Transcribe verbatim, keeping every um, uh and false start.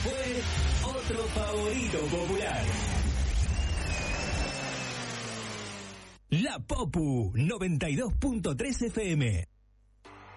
fue otro favorito popular. La Popu noventa y dos punto tres F M.